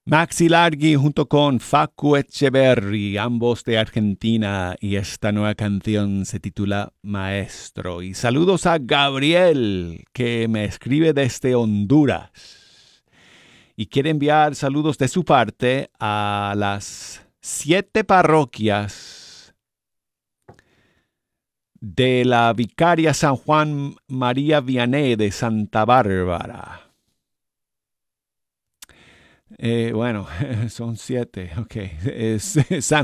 Maxi Largi junto con Facu Echeverry, ambos de Argentina, y esta nueva canción se titula Maestro. Y saludos a Gabriel, que me escribe desde Honduras y quiere enviar saludos de su parte a las 7 parroquias de la Vicaria San Juan María Vianney de Santa Bárbara. Bueno, son 7, ok. Es San